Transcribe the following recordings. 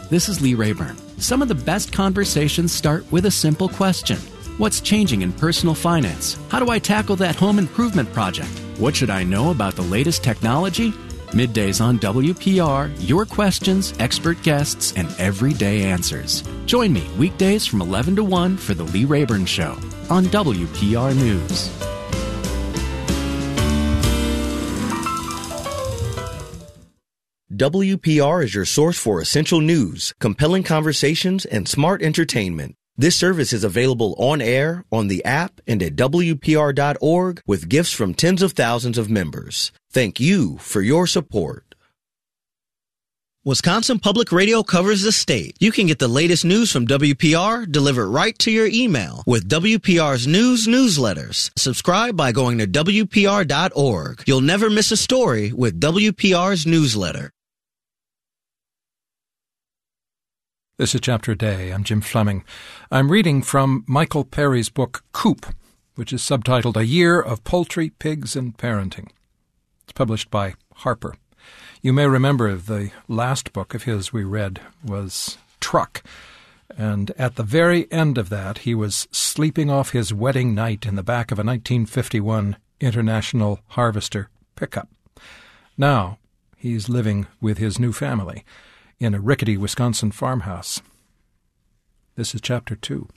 This is Lee Rayburn. Some of the best conversations start with a simple question. What's changing in personal finance? How do I tackle that home improvement project? What should I know about the latest technology? Middays on WPR, your questions, expert guests, and everyday answers. Join me weekdays from 11 to 1 for The Lee Rayburn Show on WPR News. WPR is your source for essential news, compelling conversations, and smart entertainment. This service is available on air, on the app, and at WPR.org with gifts from tens of thousands of members. Thank you for your support. Wisconsin Public Radio covers the state. You can get the latest news from WPR delivered right to your email with WPR's news newsletters. Subscribe by going to WPR.org. You'll never miss a story with WPR's newsletter. This is Chapter a Day. I'm Jim Fleming. I'm reading from Michael Perry's book, Coop, which is subtitled A Year of Poultry, Pigs, and Parenting. It's published by Harper. You may remember the last book of his we read was Truck, and at the very end of that he was sleeping off his wedding night in the back of a 1951 International Harvester pickup. Now he's living with his new family in a rickety Wisconsin farmhouse. This is Chapter 2.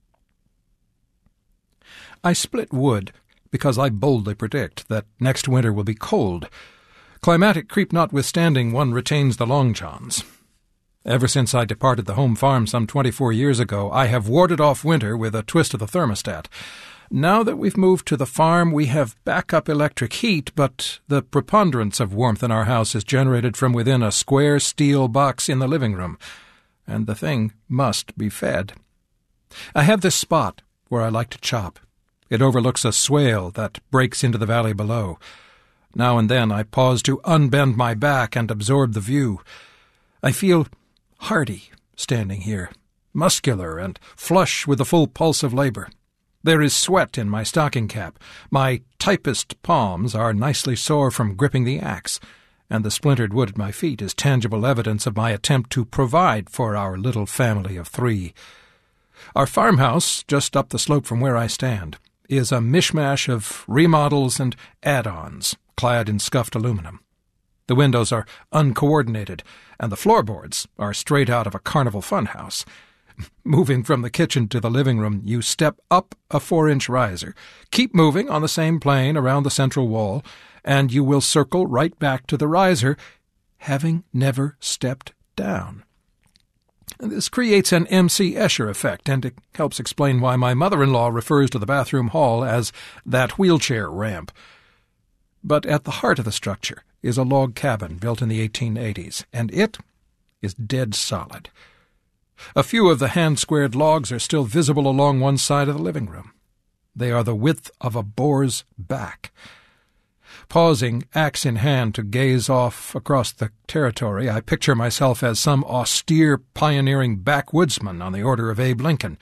I split wood because I boldly predict that next winter will be cold. Climatic creep notwithstanding, one retains the long johns. Ever since I departed the home farm some 24 years ago, I have warded off winter with a twist of the thermostat. Now that we've moved to the farm, we have backup electric heat, but the preponderance of warmth in our house is generated from within a square steel box in the living room, and the thing must be fed. I have this spot where I like to chop. It overlooks a swale that breaks into the valley below. Now and then I pause to unbend my back and absorb the view. I feel hardy standing here, muscular and flush with the full pulse of labor. There is sweat in my stocking cap. My typist palms are nicely sore from gripping the axe, and the splintered wood at my feet is tangible evidence of my attempt to provide for our little family of 3. Our farmhouse, just up the slope from where I stand, is a mishmash of remodels and add-ons, clad in scuffed aluminum. The windows are uncoordinated, and the floorboards are straight out of a carnival funhouse. Moving from the kitchen to the living room, you step up a 4-inch riser. Keep moving on the same plane around the central wall, and you will circle right back to the riser, having never stepped down. This creates an M.C. Escher effect, and it helps explain why my mother-in-law refers to the bathroom hall as that wheelchair ramp. But at the heart of the structure is a log cabin built in the 1880s, and it is dead solid. A few of the hand-squared logs are still visible along one side of the living room. They are the width of a boar's back. Pausing, axe in hand, to gaze off across the territory, I picture myself as some austere, pioneering backwoodsman on the order of Abe Lincoln,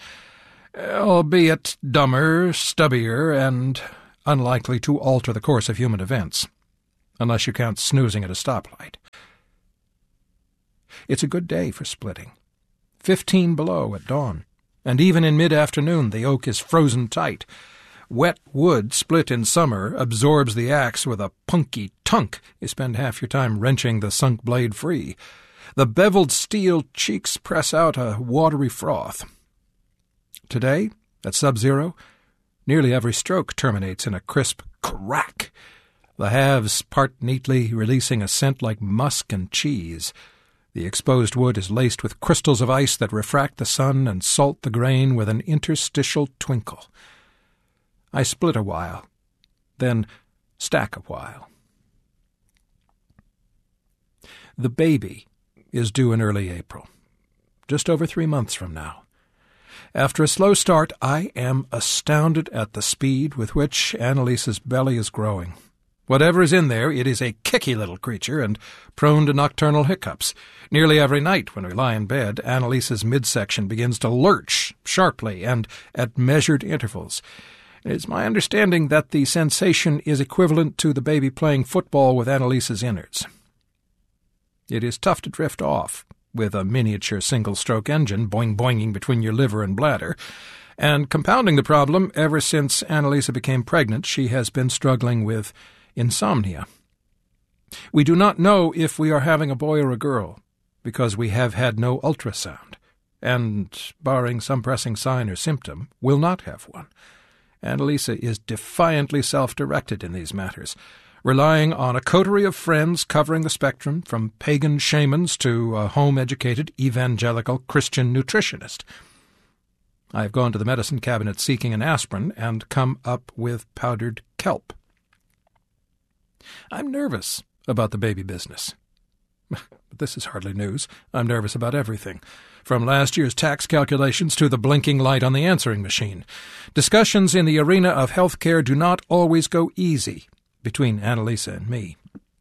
albeit dumber, stubbier, and unlikely to alter the course of human events, unless you count snoozing at a stoplight. It's a good day for splitting. 15 below at dawn, and even in mid-afternoon the oak is frozen tight. Wet wood split in summer absorbs the axe with a punky tunk. You spend half your time wrenching the sunk blade free. The beveled steel cheeks press out a watery froth. Today, at sub-zero, nearly every stroke terminates in a crisp crack. The halves part neatly, releasing a scent like musk and cheese. The exposed wood is laced with crystals of ice that refract the sun and salt the grain with an interstitial twinkle. I split a while, then stack a while. The baby is due in early April, just over 3 months from now. After a slow start, I am astounded at the speed with which Annalise's belly is growing. Whatever is in there, it is a kicky little creature and prone to nocturnal hiccups. Nearly every night when we lie in bed, Annalise's midsection begins to lurch sharply and at measured intervals. It is my understanding that the sensation is equivalent to the baby playing football with Annalise's innards. It is tough to drift off with a miniature single-stroke engine boing-boinging between your liver and bladder. And compounding the problem, ever since Annalisa became pregnant, she has been struggling with insomnia. We do not know if we are having a boy or a girl, because we have had no ultrasound, and, barring some pressing sign or symptom, will not have one. Annalisa is defiantly self-directed in these matters, relying on a coterie of friends covering the spectrum from pagan shamans to a home-educated evangelical Christian nutritionist. I have gone to the medicine cabinet seeking an aspirin and come up with powdered kelp. I'm nervous about the baby business. But this is hardly news. I'm nervous about everything, from last year's tax calculations to the blinking light on the answering machine. Discussions in the arena of health care do not always go easy between Annalisa and me.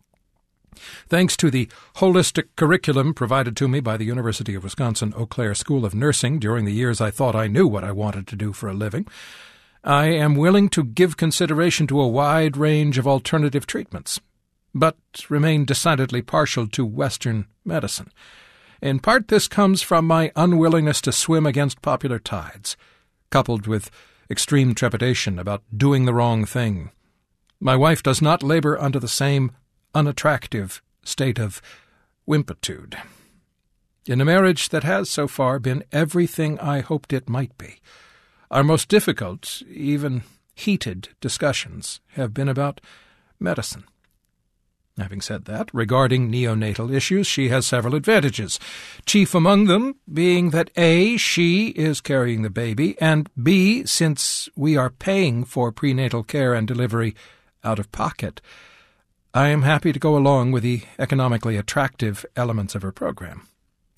Thanks to the holistic curriculum provided to me by the University of Wisconsin-Eau Claire School of Nursing during the years I thought I knew what I wanted to do for a living, I am willing to give consideration to a wide range of alternative treatments, but remain decidedly partial to Western medicine. In part, this comes from my unwillingness to swim against popular tides, coupled with extreme trepidation about doing the wrong thing. My wife does not labor under the same unattractive state of wimpitude. In a marriage that has so far been everything I hoped it might be, our most difficult, even heated discussions have been about medicine. Having said that, regarding neonatal issues, she has several advantages, chief among them being that A, she is carrying the baby, and B, since we are paying for prenatal care and delivery out of pocket, I am happy to go along with the economically attractive elements of her program.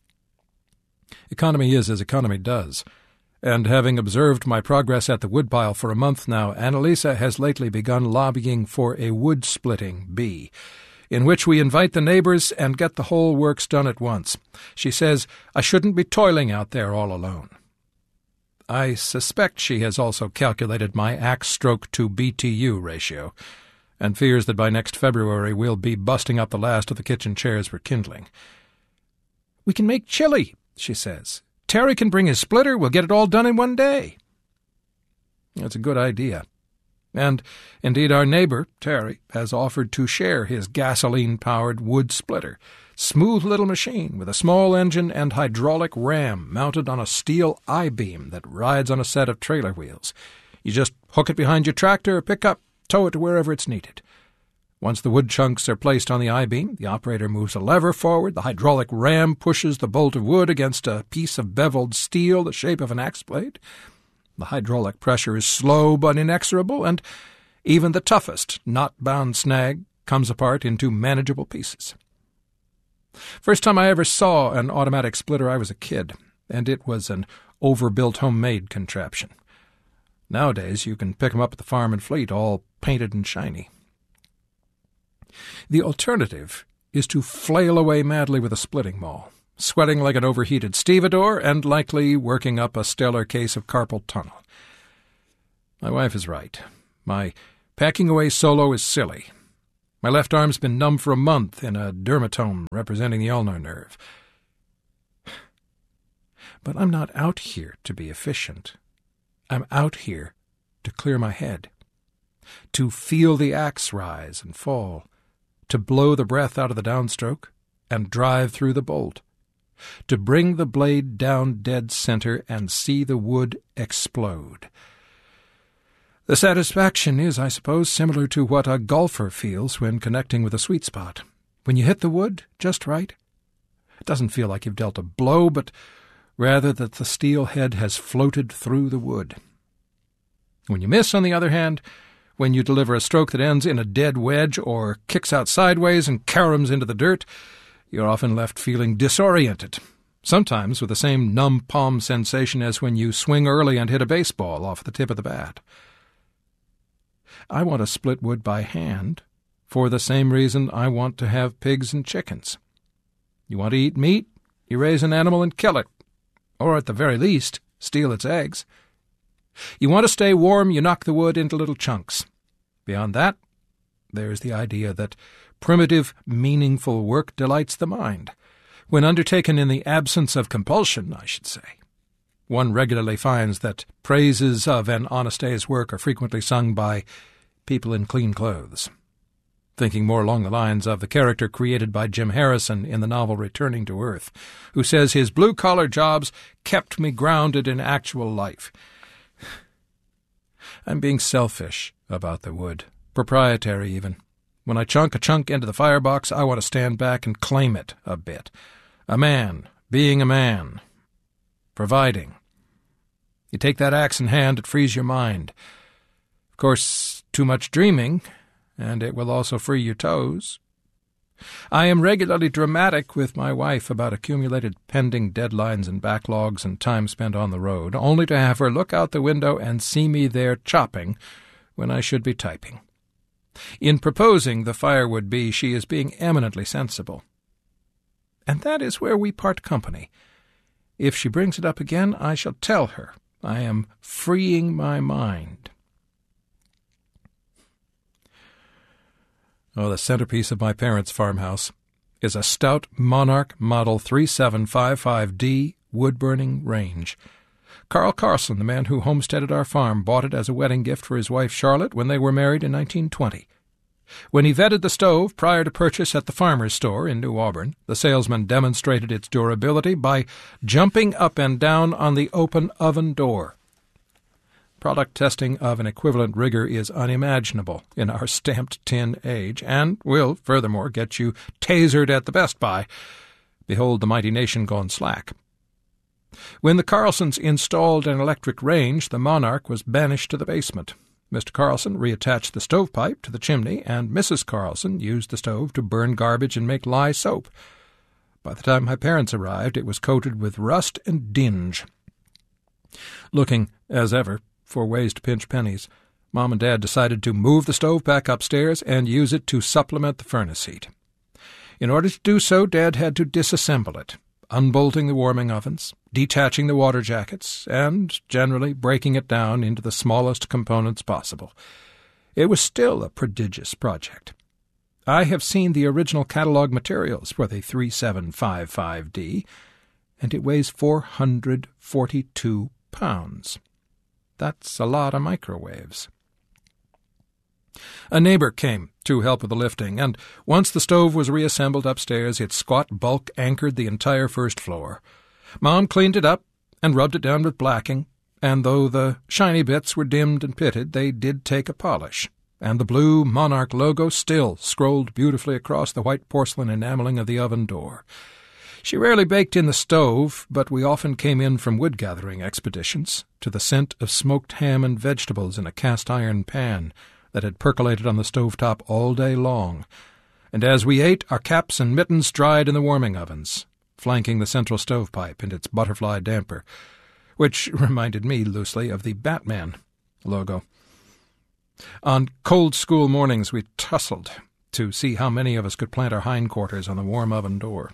Economy is as economy does, and having observed my progress at the woodpile for a month now, Annalisa has lately begun lobbying for a wood-splitting bee, in which we invite the neighbors and get the whole works done at once. She says I shouldn't be toiling out there all alone. I suspect she has also calculated my axe-stroke to BTU ratio, and fears that by next February we'll be busting up the last of the kitchen chairs for kindling. We can make chili, she says. Terry can bring his splitter. We'll get it all done in one day. That's a good idea. And, indeed, our neighbor, Terry, has offered to share his gasoline-powered wood splitter. Smooth little machine with a small engine and hydraulic ram mounted on a steel I-beam that rides on a set of trailer wheels. You just hook it behind your tractor or pickup, tow it to wherever it's needed. Once the wood chunks are placed on the I-beam, the operator moves a lever forward, the hydraulic ram pushes the bolt of wood against a piece of beveled steel the shape of an axe blade. The hydraulic pressure is slow but inexorable, and even the toughest knot-bound snag comes apart into manageable pieces. First time I ever saw an automatic splitter, I was a kid, and it was an overbuilt homemade contraption. Nowadays you can pick 'em up at the farm and fleet, all painted and shiny. The alternative is to flail away madly with a splitting maul, sweating like an overheated stevedore and likely working up a stellar case of carpal tunnel. My wife is right. My packing away solo is silly. My left arm's been numb for a month in a dermatome representing the ulnar nerve. But I'm not out here to be efficient. I'm out here to clear my head, to feel the axe rise and fall, to blow the breath out of the downstroke and drive through the bolt, to bring the blade down dead center and see the wood explode. The satisfaction is, I suppose, similar to what a golfer feels when connecting with a sweet spot. When you hit the wood just right, it doesn't feel like you've dealt a blow, but rather that the steel head has floated through the wood. When you miss, on the other hand, when you deliver a stroke that ends in a dead wedge or kicks out sideways and caroms into the dirt, you're often left feeling disoriented, sometimes with the same numb palm sensation as when you swing early and hit a baseball off the tip of the bat. I want to split wood by hand for the same reason I want to have pigs and chickens. You want to eat meat? You raise an animal and kill it, or at the very least, steal its eggs. You want to stay warm, you knock the wood into little chunks. Beyond that, there's the idea that primitive, meaningful work delights the mind, when undertaken in the absence of compulsion, I should say. One regularly finds that praises of an honest day's work are frequently sung by people in clean clothes. Thinking more along the lines of the character created by Jim Harrison in the novel Returning to Earth, who says his blue-collar jobs kept me grounded in actual life. I'm being selfish about the wood, proprietary even. When I chunk a chunk into the firebox, I want to stand back and claim it a bit. A man, being a man, providing. You take that axe in hand, it frees your mind. Of course, too much dreaming, and it will also free your toes. I am regularly dramatic with my wife about accumulated pending deadlines and backlogs and time spent on the road, only to have her look out the window and see me there chopping when I should be typing. In proposing the firewood bee, she is being eminently sensible. And that is where we part company. If she brings it up again, I shall tell her I am freeing my mind. Oh, the centerpiece of my parents' farmhouse is a stout Monarch Model 3755D wood-burning range. Carl Carlson, the man who homesteaded our farm, bought it as a wedding gift for his wife Charlotte when they were married in 1920. When he vetted the stove prior to purchase at the farmer's store in New Auburn, the salesman demonstrated its durability by jumping up and down on the open oven door. Product testing of an equivalent rigor is unimaginable in our stamped tin age, and will, furthermore, get you tasered at the Best Buy. Behold the mighty nation gone slack. When the Carlsons installed an electric range, the Monarch was banished to the basement. Mr. Carlson reattached the stovepipe to the chimney, and Mrs. Carlson used the stove to burn garbage and make lye soap. By the time my parents arrived, it was coated with rust and dinge. Looking, as ever, for ways to pinch pennies, Mom and Dad decided to move the stove back upstairs and use it to supplement the furnace heat. In order to do so, Dad had to disassemble it, unbolting the warming ovens, detaching the water jackets, and generally breaking it down into the smallest components possible. It was still a prodigious project. I have seen the original catalog materials for the 3755D, and it weighs 442 pounds. That's a lot of microwaves. A neighbor came to help with the lifting, and once the stove was reassembled upstairs, its squat bulk anchored the entire first floor. Mom cleaned it up and rubbed it down with blacking, and though the shiny bits were dimmed and pitted, they did take a polish, and the blue Monarch logo still scrolled beautifully across the white porcelain enameling of the oven door. She rarely baked in the stove, but we often came in from wood-gathering expeditions to the scent of smoked ham and vegetables in a cast-iron pan that had percolated on the stovetop all day long, and as we ate, our caps and mittens dried in the warming ovens, flanking the central stovepipe and its butterfly damper, which reminded me loosely of the Batman logo. On cold school mornings we tussled to see how many of us could plant our hindquarters on the warm oven door.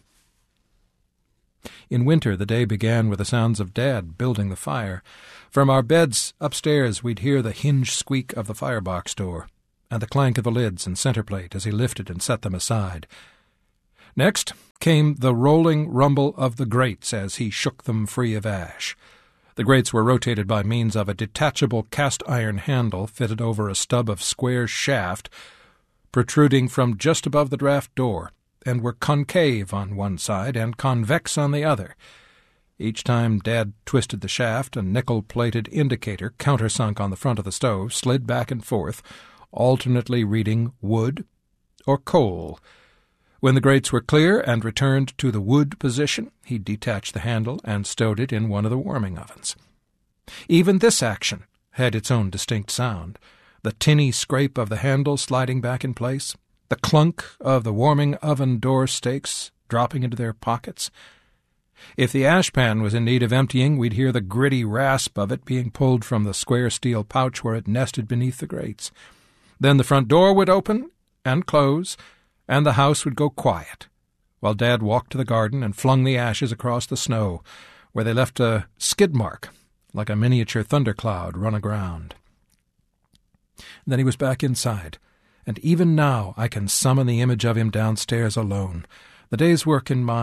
In winter, the day began with the sounds of Dad building the fire. From our beds upstairs, we'd hear the hinge squeak of the firebox door and the clank of the lids and center plate as he lifted and set them aside. Next came the rolling rumble of the grates as he shook them free of ash. The grates were rotated by means of a detachable cast-iron handle fitted over a stub of square shaft protruding from just above the draft door, and were concave on one side and convex on the other. Each time Dad twisted the shaft, a nickel-plated indicator, countersunk on the front of the stove, slid back and forth, alternately reading wood or coal. When the grates were clear and returned to the wood position, he detached the handle and stowed it in one of the warming ovens. Even this action had its own distinct sound, the tinny scrape of the handle sliding back in place, the clunk of the warming oven door stakes dropping into their pockets. If the ashpan was in need of emptying, we'd hear the gritty rasp of it being pulled from the square steel pouch where it nested beneath the grates. Then the front door would open and close, and the house would go quiet, while Dad walked to the garden and flung the ashes across the snow, where they left a skid mark, like a miniature thundercloud run aground. Then he was back inside, and even now I can summon the image of him downstairs alone, the day's work in mind,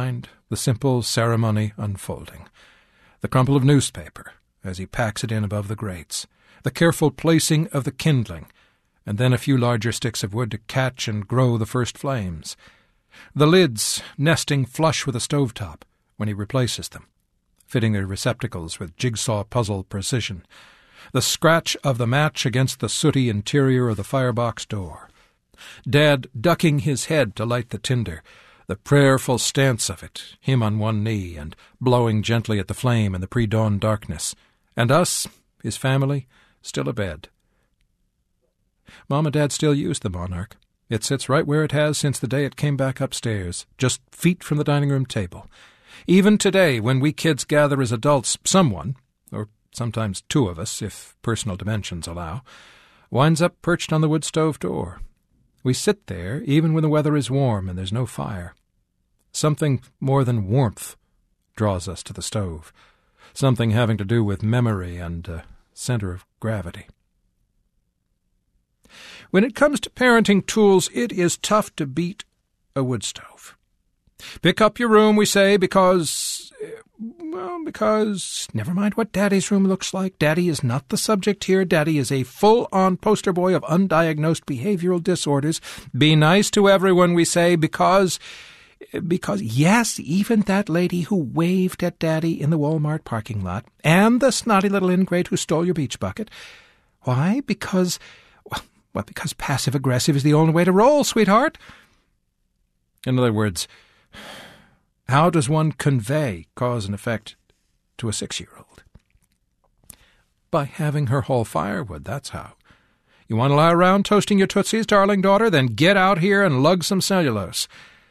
the simple ceremony unfolding, the crumple of newspaper as he packs it in above the grates, the careful placing of the kindling, and then a few larger sticks of wood to catch and grow the first flames, the lids nesting flush with the stovetop when he replaces them, fitting their receptacles with jigsaw puzzle precision, the scratch of the match against the sooty interior of the firebox door, Dad ducking his head to light the tinder, the prayerful stance of it, him on one knee and blowing gently at the flame in the pre-dawn darkness, and us, his family, still abed. Mom and Dad still use the Monarch. It sits right where it has since the day it came back upstairs, just feet from the dining-room table. Even today, when we kids gather as adults, someone, or sometimes two of us, if personal dimensions allow, winds up perched on the wood stove door. We sit there even when the weather is warm and there's no fire. Something more than warmth draws us to the stove, something having to do with memory and center of gravity. When it comes to parenting tools, it is tough to beat a wood stove. Pick up your room, we say, because never mind what Daddy's room looks like. Daddy is not the subject here. Daddy is a full-on poster boy of undiagnosed behavioral disorders. Be nice to everyone, we say, because, yes, even that lady who waved at Daddy in the Walmart parking lot, and the snotty little ingrate who stole your beach bucket. Why? Because passive-aggressive is the only way to roll, sweetheart. In other words, how does one convey cause and effect to a 6-year-old? By having her haul firewood, that's how. You want to lie around toasting your tootsies, darling daughter? Then get out here and lug some cellulose.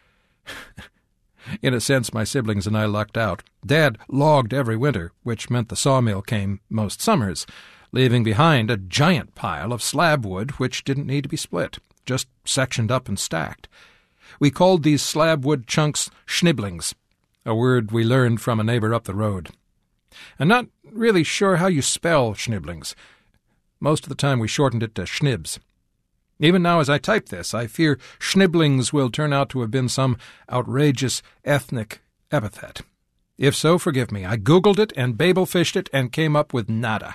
In a sense, my siblings and I lucked out. Dad logged every winter, which meant the sawmill came most summers, leaving behind a giant pile of slab wood which didn't need to be split, just sectioned up and stacked. We called these slab wood chunks schniblings, a word we learned from a neighbor up the road. I'm not really sure how you spell schniblings. Most of the time we shortened it to schnibs. Even now as I type this, I fear schniblings will turn out to have been some outrageous ethnic epithet. If so, forgive me. I Googled it and Babel-fished it and came up with nada.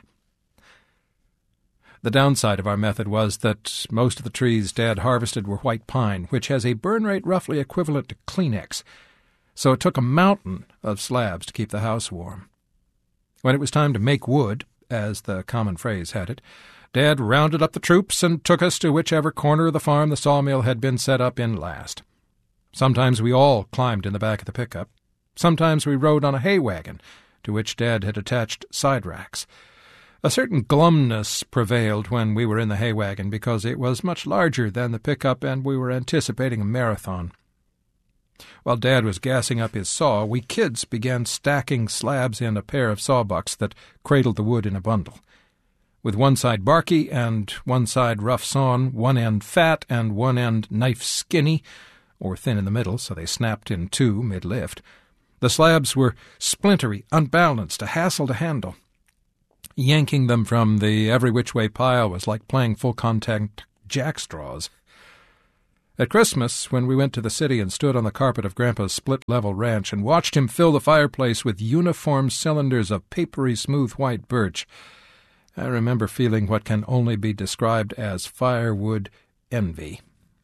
The downside of our method was that most of the trees Dad harvested were white pine, which has a burn rate roughly equivalent to Kleenex, so it took a mountain of slabs to keep the house warm. When it was time to make wood, as the common phrase had it, Dad rounded up the troops and took us to whichever corner of the farm the sawmill had been set up in last. Sometimes we all climbed in the back of the pickup. Sometimes we rode on a hay wagon, to which Dad had attached side racks. A certain glumness prevailed when we were in the hay wagon because it was much larger than the pickup and we were anticipating a marathon. While Dad was gassing up his saw, we kids began stacking slabs in a pair of sawbucks that cradled the wood in a bundle. With one side barky and one side rough sawn, one end fat and one end knife skinny, or thin in the middle, so they snapped in two mid-lift. The slabs were splintery, unbalanced, a hassle to handle. Yanking them from the every-which-way pile was like playing full-contact jackstraws. At Christmas, when we went to the city and stood on the carpet of Grandpa's split-level ranch and watched him fill the fireplace with uniform cylinders of papery smooth white birch, I remember feeling what can only be described as firewood envy.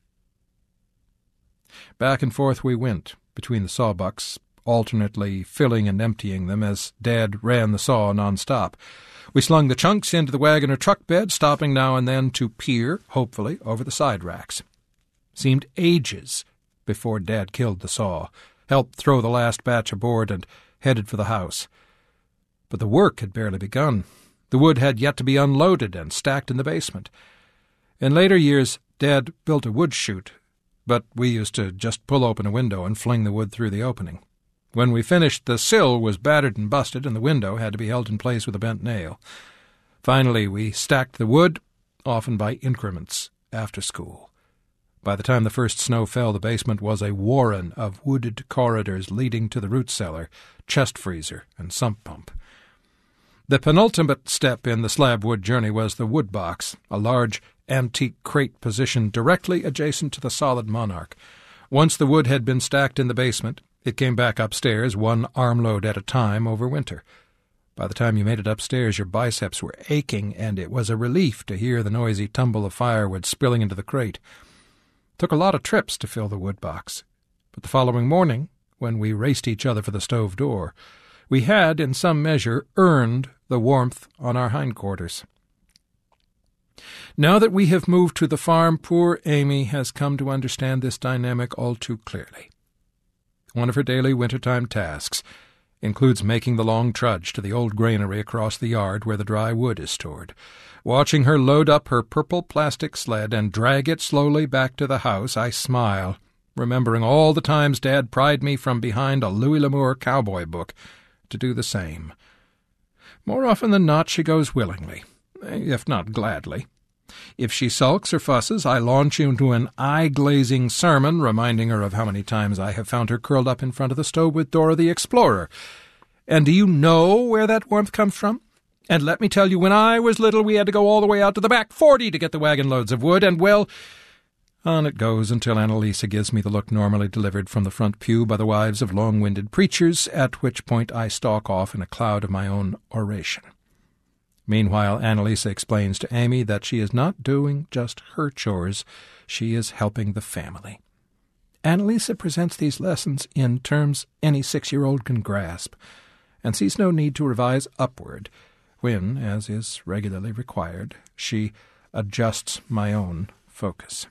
Back and forth we went between the sawbucks, alternately filling and emptying them as Dad ran the saw non-stop. We slung the chunks into the wagon or truck bed, stopping now and then to peer, hopefully, over the side racks. Seemed ages before Dad killed the saw, helped throw the last batch aboard, and headed for the house. But the work had barely begun. The wood had yet to be unloaded and stacked in the basement. In later years, Dad built a wood chute, but we used to just pull open a window and fling the wood through the opening. When we finished, the sill was battered and busted, and the window had to be held in place with a bent nail. Finally, we stacked the wood, often by increments, after school. By the time the first snow fell, the basement was a warren of wooded corridors leading to the root cellar, chest freezer, and sump pump. The penultimate step in the slab wood journey was the wood box, a large antique crate positioned directly adjacent to the solid Monarch. Once the wood had been stacked in the basement, It came back upstairs, one armload at a time, over winter. By the time you made it upstairs, your biceps were aching, and it was a relief to hear the noisy tumble of firewood spilling into the crate. Took a lot of trips to fill the wood box. But the following morning, when we raced each other for the stove door, we had, in some measure, earned the warmth on our hindquarters. Now that we have moved to the farm, poor Amy has come to understand this dynamic all too clearly. One of her daily wintertime tasks includes making the long trudge to the old granary across the yard where the dry wood is stored. Watching her load up her purple plastic sled and drag it slowly back to the house, I smile, remembering all the times Dad pried me from behind a Louis L'Amour cowboy book to do the same. More often than not, she goes willingly, if not gladly. If she sulks or fusses, I launch into an eye-glazing sermon, reminding her of how many times I have found her curled up in front of the stove with Dora the Explorer. And do you know where that warmth comes from? And let me tell you, when I was little, we had to go all the way out to the back 40 to get the wagon loads of wood, and, well, on it goes until Annalisa gives me the look normally delivered from the front pew by the wives of long-winded preachers, at which point I stalk off in a cloud of my own oration. Meanwhile, Annalisa explains to Amy that she is not doing just her chores, she is helping the family. Annalisa presents these lessons in terms any 6-year-old can grasp, and sees no need to revise upward when, as is regularly required, she adjusts my own focus.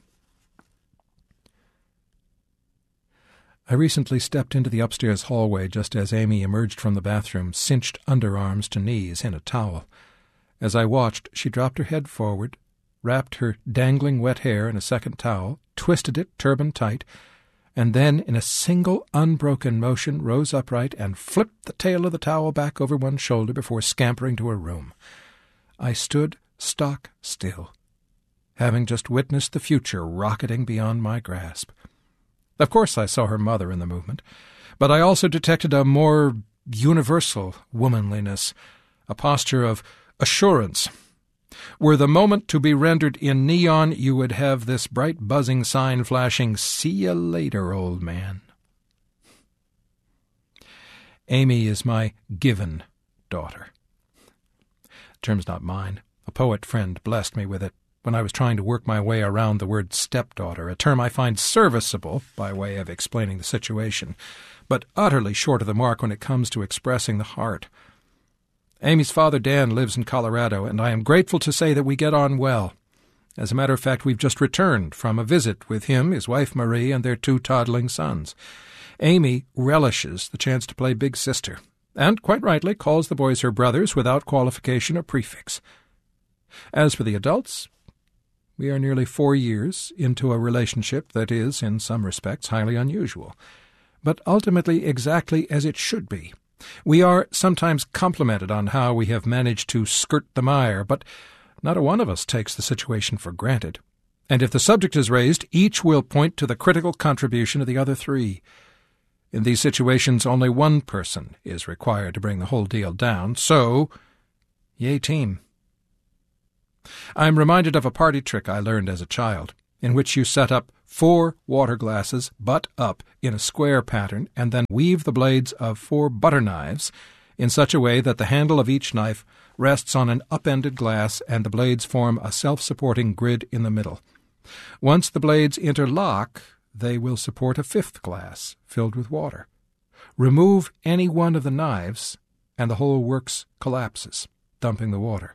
I recently stepped into the upstairs hallway just as Amy emerged from the bathroom, cinched underarms to knees in a towel. As I watched, she dropped her head forward, wrapped her dangling wet hair in a second towel, twisted it turban tight, and then, in a single unbroken motion, rose upright and flipped the tail of the towel back over one shoulder before scampering to her room. I stood stock still, having just witnessed the future rocketing beyond my grasp. Of course I saw her mother in the movement, but I also detected a more universal womanliness, a posture of assurance. Were the moment to be rendered in neon, you would have this bright buzzing sign flashing, "See you later, old man." Amy is my given daughter. The term's not mine. A poet friend blessed me with it when I was trying to work my way around the word stepdaughter, a term I find serviceable by way of explaining the situation, but utterly short of the mark when it comes to expressing the heart. Amy's father, Dan, lives in Colorado, and I am grateful to say that we get on well. As a matter of fact, we've just returned from a visit with him, his wife Marie, and their 2 toddling sons. Amy relishes the chance to play big sister, and, quite rightly, calls the boys her brothers without qualification or prefix. As for the adults, we are nearly 4 years into a relationship that is, in some respects, highly unusual, but ultimately exactly as it should be. We are sometimes complimented on how we have managed to skirt the mire, but not a one of us takes the situation for granted. And if the subject is raised, each will point to the critical contribution of the other 3. In these situations, only one person is required to bring the whole deal down, so, yay team. I'm reminded of a party trick I learned as a child, in which you set up 4 water glasses butt up in a square pattern and then weave the blades of 4 butter knives in such a way that the handle of each knife rests on an upended glass and the blades form a self-supporting grid in the middle. Once the blades interlock, they will support a 5th glass filled with water. Remove any one of the knives and the whole works collapses, dumping the water.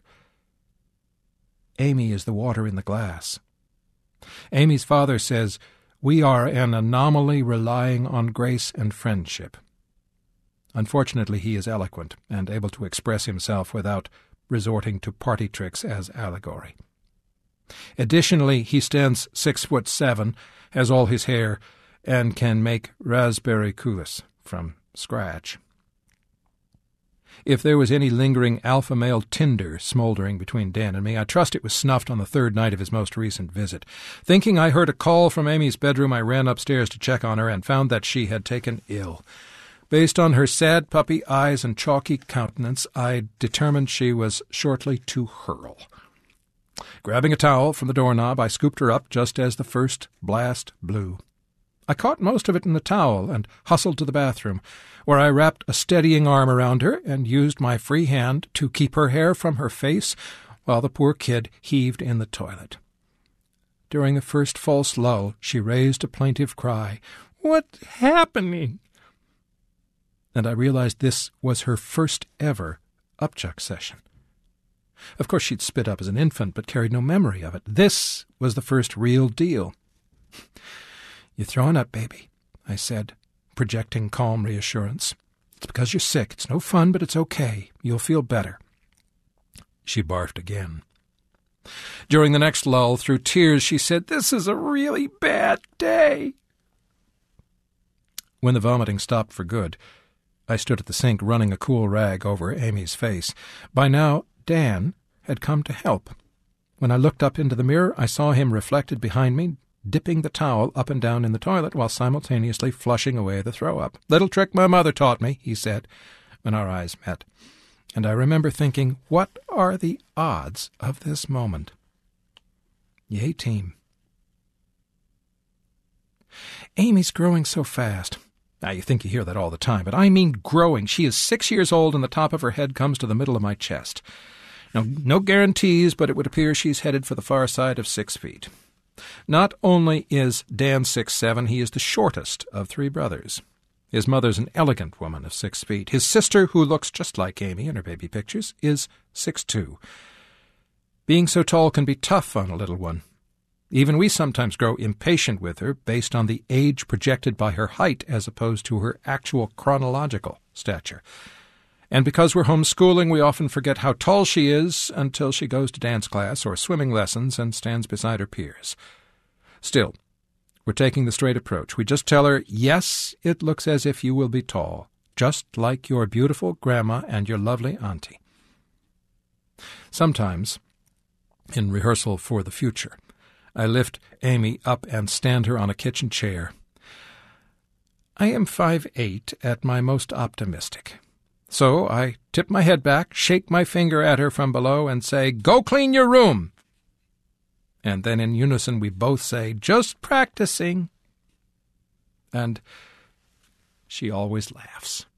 Amy is the water in the glass. Amy's father says, "We are an anomaly relying on grace and friendship." Unfortunately, he is eloquent and able to express himself without resorting to party tricks as allegory. Additionally, he stands 6'7", has all his hair, and can make raspberry coulis from scratch. If there was any lingering alpha male tinder smoldering between Dan and me, I trust it was snuffed on the 3rd night of his most recent visit. Thinking I heard a call from Amy's bedroom, I ran upstairs to check on her and found that she had taken ill. Based on her sad puppy eyes and chalky countenance, I determined she was shortly to hurl. Grabbing a towel from the doorknob, I scooped her up just as the first blast blew. I caught most of it in the towel and hustled to the bathroom, where I wrapped a steadying arm around her and used my free hand to keep her hair from her face while the poor kid heaved in the toilet. During the first false lull, she raised a plaintive cry, "What's happening?" And I realized this was her first ever upchuck session. Of course, she'd spit up as an infant, but carried no memory of it. This was the first real deal. "You're throwing up, baby," I said, projecting calm reassurance. "It's because you're sick. It's no fun, but it's okay. You'll feel better." She barfed again. During the next lull, through tears, she said, "This is a really bad day." When the vomiting stopped for good, I stood at the sink running a cool rag over Amy's face. By now, Dan had come to help. When I looked up into the mirror, I saw him reflected behind me, dipping the towel up and down in the toilet while simultaneously flushing away the throw-up. "Little trick my mother taught me," he said, when our eyes met. And I remember thinking, what are the odds of this moment? Yay, team. Amy's growing so fast. Now, you think you hear that all the time, but I mean growing. She is 6 years old, and the top of her head comes to the middle of my chest. No guarantees, but it would appear she's headed for the far side of 6 feet. Not only is Dan 6'7", he is the shortest of 3 brothers. His mother's an elegant woman of 6 feet. His sister, who looks just like Amy in her baby pictures, is 6'2". Being so tall can be tough on a little one. Even we sometimes grow impatient with her based on the age projected by her height as opposed to her actual chronological stature. And because we're homeschooling, we often forget how tall she is until she goes to dance class or swimming lessons and stands beside her peers. Still, we're taking the straight approach. We just tell her, yes, it looks as if you will be tall, just like your beautiful grandma and your lovely auntie. Sometimes, in rehearsal for the future, I lift Amy up and stand her on a kitchen chair. I am 5'8" at my most optimistic. So I tip my head back, shake my finger at her from below, and say, "Go clean your room!" And then in unison we both say, "Just practicing." And she always laughs.